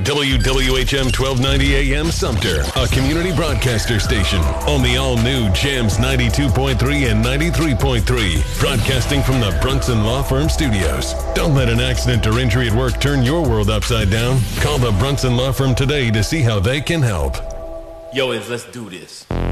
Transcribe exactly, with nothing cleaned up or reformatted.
W W H M twelve ninety A M Sumter, a community broadcaster station on the all-new Jams ninety-two point three and ninety-three point three, broadcasting from the Brunson Law Firm Studios. Don't let an accident or injury at work turn your world upside down. Call the Brunson Law Firm today to see how they can help. Yo, is let's do this.